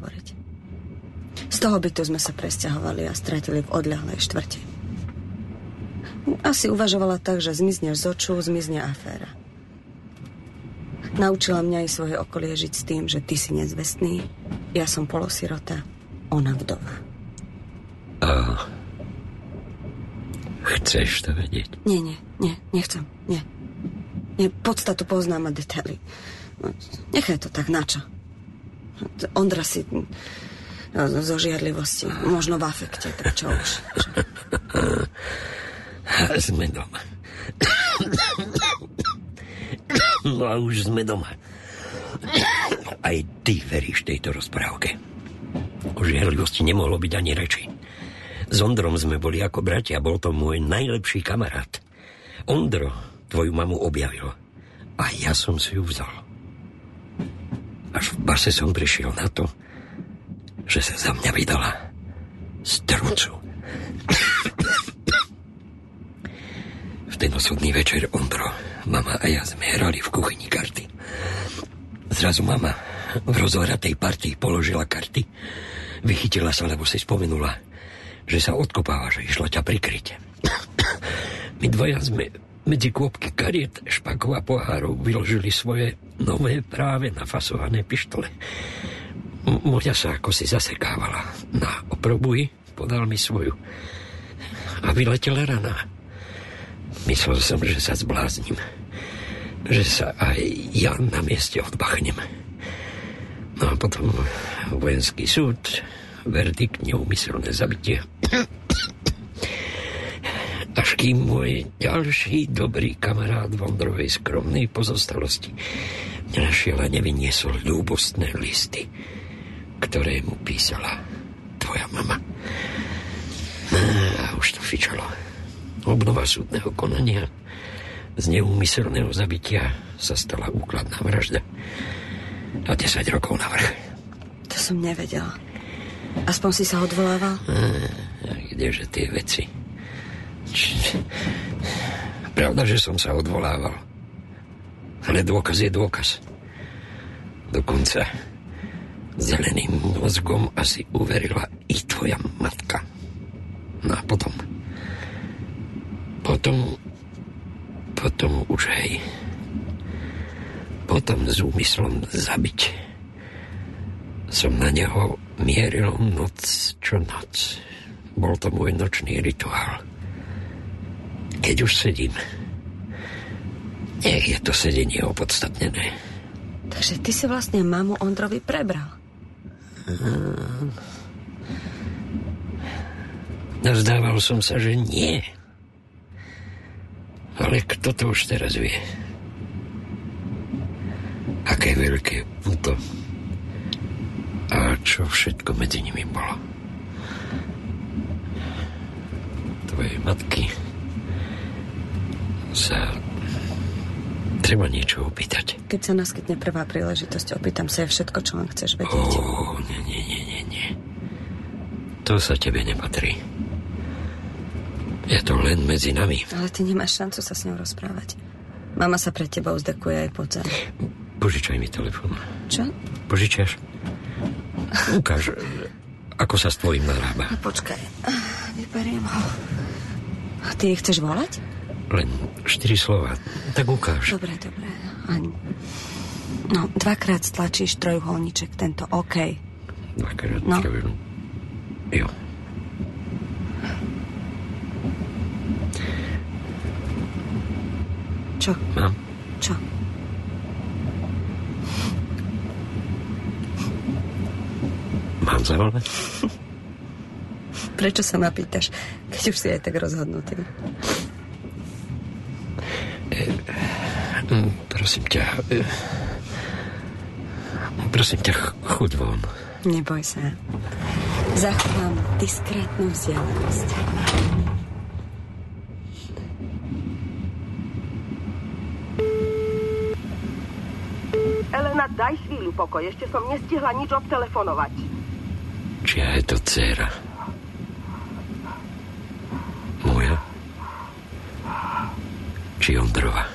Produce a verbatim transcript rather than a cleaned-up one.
hovoriť. Z toho bytu sme sa presťahovali a stretili v odľahlej štvrti. Asi uvažovala tak, že zmizneš z očú, zmizne aféra. Naučila mňa i svoje okolie žiť s tým, že ty si nezvestný, ja som polosirota, ona vdova. A chceš to vedieť? Nie, nie, nie, nechcem, nie. nie podstatu poznám a detaily. Nechaj to tak, načo? Ondra si zo žiarlivosti, možno v afekte, tak čo už? Čo? Sme doma. No a už sme doma. Aj ty veríš tejto rozprávke. O žiarlivosti nemohlo byť ani reči. S Ondrom sme boli ako bratia, bol to môj najlepší kamarát. Ondro tvoju mamu objavil a ja som si ju vzal. Až v base som prišiel na to, že sa za mňa vydala strucu. V ten osudný večer Ondro, mama a ja sme hrali v kuchyni karty. Zrazu mama v rozhoratej partii položila karty, vychytila sa, lebo si spomenula, že sa odkopáva, že išla ťa prikryť. My dvaja sme medzi kôpky kariet, špakov a pohárov vyložili svoje nové práve nafasované pištole. M- moja sa ako si zasekávala. Na oprobuji podal mi svoju. A vyletela rana. Myslel som, že sa zblázním. Že sa aj ja na mieste odbachnem. No a potom vojenský súd, verdikt, neúmyselné zabitie. Až kým môj ďalší dobrý kamarát v Ondrovej skromnej pozostalosti nenašiel a nevyniesol ľúbostné listy, ktoré mu písala tvoja mama. A už to fičalo. Obnova súdneho konania z neúmyselného zabitia sa stala úkladná vražda a desať rokov navrch. To som nevedela. Aspoň si sa odvolával? A kdeže tie veci? Č... Pravda, že som sa odvolával. Ale dôkaz je dôkaz. Dokonca zeleným mozgom asi uverila i tvoja matka. No a potom... Potom... Potom už hej. Potom s úmyslom zabiť som na neho mieril noc čo noc. Bol to môj nočný rituál. Keď už sedím, nech je to sedenie opodstatnené. Takže ty si vlastne mamu Ondrovi prebral. Hmm. Nazdával som sa, že nie. Ale kto to už teraz vie? Aké veľké puto. A čo všetko medzi nimi bolo. Tvojej matky sa treba niečo opýtať. Keď sa naskytne prvá príležitosť, opýtam sa je všetko, čo len chceš vedieť. Ó, nie, nie, nie, nie, nie. To sa tebe nepatrí. Je to len medzi nami. Ale ty nemáš šancu sa s ňou rozprávať. Mama sa pred tebou zdekuje aj pod zem. Požičaj mi telefón. Čo? Požičiaš? Ukáž, ako sa s tvojím narába. No, počkaj, vyberiem ho. A ty chceš volať? Len štyri slova. Tak ukáž. Dobre, dobre. No, dvakrát stlačíš trojuholníček, tento OK. Dvakrát no. trojuholníček. Jo. Čo? Mám. Čo? Mám zavolať? Prečo sa ma pýtaš, keď už si aj tak rozhodnutý? E, prosím ťa... E, prosím ťa, chuď von. Neboj sa. Zachovám diskrétnu vzdialenosť. Elena, daj chvíľu pokoj. Ešte som nestihla nič obtelefonovať. Čia je to dcéra? Moja? Či Ondrova?